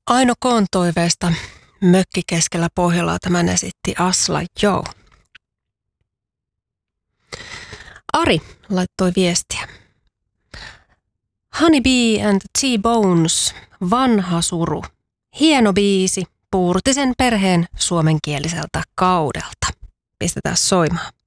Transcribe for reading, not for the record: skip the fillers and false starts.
Aino Koon toiveesta mökki keskellä Pohjolaa tämän esitti Asla Joe. Ari laittoi viestiä. Honey Bee and T-Bones, vanha suru. Hieno biisi Puurtisen perheen suomenkieliseltä kaudelta. Pistetään soimaan.